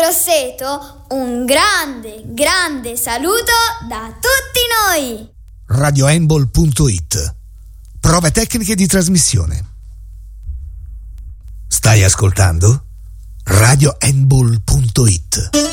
Grosseto, un grande saluto da tutti noi. radiohandball.it. Prove tecniche di trasmissione. Stai ascoltando? radiohandball.it.